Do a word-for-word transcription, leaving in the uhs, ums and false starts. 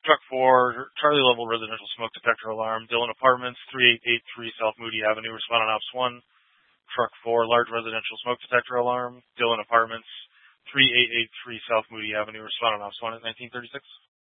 Truck four, Charlie Level Residential Smoke Detector Alarm. Dillon Apartments, thirty-eight eighty-three South Moody Avenue. Respond on Ops one. Truck four, Large Residential Smoke Detector Alarm. Dillon Apartments, thirty-eight eighty-three South Moody Avenue. Respond on Ops one at nineteen thirty-six.